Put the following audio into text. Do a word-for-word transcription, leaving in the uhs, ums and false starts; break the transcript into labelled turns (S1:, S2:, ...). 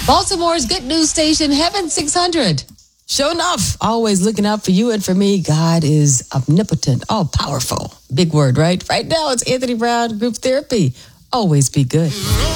S1: Baltimore's good news station, Heaven six hundred.
S2: Sure enough, always looking out for you and for me. God is omnipotent, all powerful. Big word, right? Right now, it's Anthony Brown, Group Therapy. Always be good.